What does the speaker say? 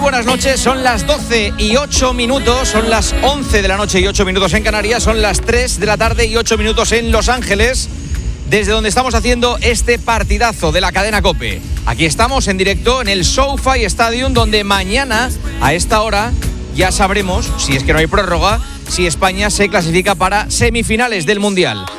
buenas noches. Son las 12 y 8 minutos, son las 11 de la noche y 8 minutos en Canarias, son las 3 de la tarde y 8 minutos en Los Ángeles, desde donde estamos haciendo este partidazo de la cadena COPE. Aquí estamos en directo en el SoFi Stadium, donde mañana a esta hora ya sabremos, si es que no hay prórroga, si España se clasifica para semifinales del Mundial.